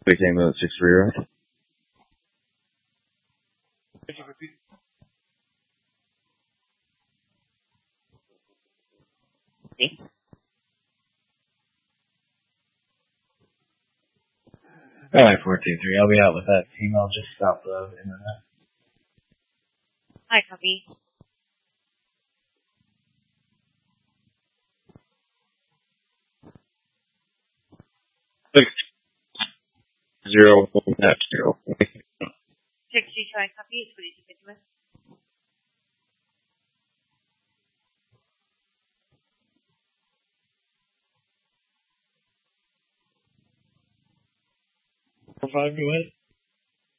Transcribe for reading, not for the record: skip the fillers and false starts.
Became a 6-3, right? Alright, 423. I'll be out with that team. I'll just stop the internet. Hi, copy. Zero, net 0. 60, try copy. What did you get with? Five, go ahead.